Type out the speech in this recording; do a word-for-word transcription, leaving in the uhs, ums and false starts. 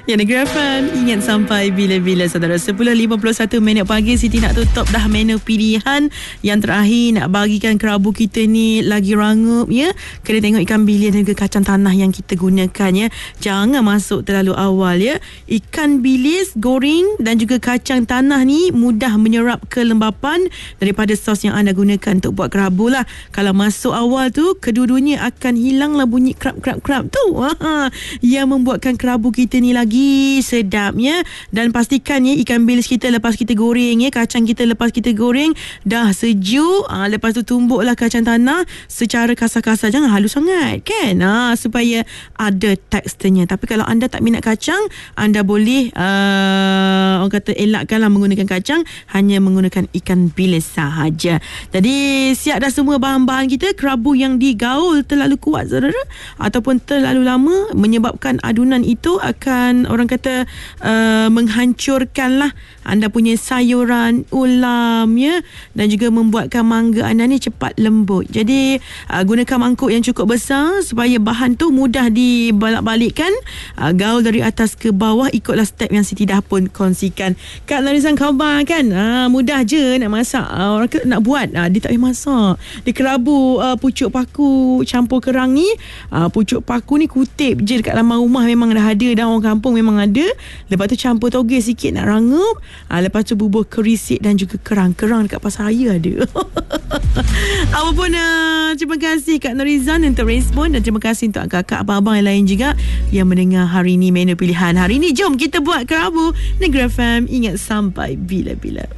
Ya, Negeri F M, ingat sampai bila-bila saudara. Sepuluh lima puluh satu minit pagi, Siti nak tutup dah menu pilihan. Yang terakhir nak bagikan kerabu kita ni lagi rangup ya. Kena tengok ikan bilis dan juga kacang tanah yang kita gunakan ya. Jangan masuk terlalu awal ya. Ikan bilis goreng dan juga kacang tanah ni mudah menyerap kelembapan daripada sos yang anda gunakan untuk buat kerabu lah. Kalau masuk awal tu, kedua-duanya akan hilanglah bunyi krap-krap-krap tu. Ha, yang membuatkan kerabu kita ni lagi sedapnya. Dan pastikan ya, ikan bilis kita lepas kita goreng ya, kacang kita lepas kita goreng dah sejuk, ha, lepas tu tumbuklah kacang tanah secara kasar-kasar, jangan halus sangat kan, ha, supaya ada teksturnya. Tapi kalau anda tak minat kacang, anda boleh uh, orang kata elakkanlah menggunakan kacang, hanya menggunakan ikan bilis sahaja. Jadi siap dah semua bahan-bahan kita. Kerabu yang digaul terlalu kuat saudara, ataupun terlalu lama menyebabkan adunan itu akan orang kata uh, menghancurkanlah anda punya sayuran, ulam ya, dan juga membuatkan mangga anda ni cepat lembut. Jadi uh, gunakan mangkuk yang cukup besar supaya bahan tu mudah dibalak-balikkan, uh, gaul dari atas ke bawah. Ikutlah step yang Siti dah pun kongsikan. Kak Norisan khabar kan, uh, mudah je nak masak. uh, Orang kata nak buat, uh, dia tak payah masak. Dia kerabu uh, pucuk paku campur kerang ni, uh, pucuk paku ni kutip je dekat dalam rumah, memang dah ada, dan orang kampung memang ada. Lepas tu campur toge sikit nak rangup, ha, lepas tu bubur kerisik dan juga kerang-kerang dekat pasar raya ada. Apapun, uh, terima kasih Kak Norizan untuk respon, dan terima kasih untuk kakak abang-abang yang lain juga yang mendengar hari ini menu pilihan hari ini. Jom kita buat kerabu. Negeri F M, ingat sampai bila-bila.